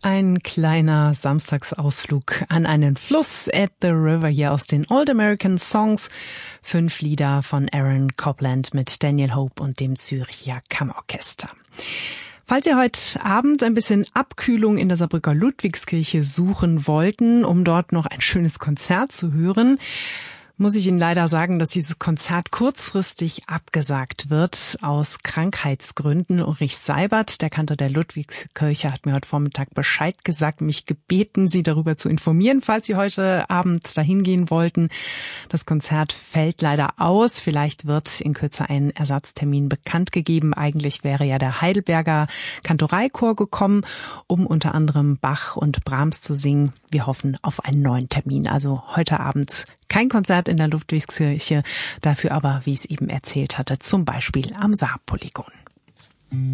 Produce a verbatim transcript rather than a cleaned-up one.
Ein kleiner Samstagsausflug an einen Fluss at the River hier aus den Old American Songs. Fünf Lieder von Aaron Copland mit Daniel Hope und dem Zürcher Kammerorchester. Falls ihr heute Abend ein bisschen Abkühlung in der Saarbrücker Ludwigskirche suchen wollten, um dort noch ein schönes Konzert zu hören, muss ich Ihnen leider sagen, dass dieses Konzert kurzfristig abgesagt wird aus Krankheitsgründen. Ulrich Seibert, der Kantor der Ludwigskirche, hat mir heute Vormittag Bescheid gesagt, mich gebeten, Sie darüber zu informieren, falls Sie heute Abend dahin gehen wollten. Das Konzert fällt leider aus. Vielleicht wird in Kürze ein Ersatztermin bekannt gegeben. Eigentlich wäre ja der Heidelberger Kantoreichor gekommen, um unter anderem Bach und Brahms zu singen. Wir hoffen auf einen neuen Termin. Also heute Abend kein Konzert in der Ludwigskirche, dafür aber, wie ich es eben erzählt hatte, zum Beispiel am Saarpolygon.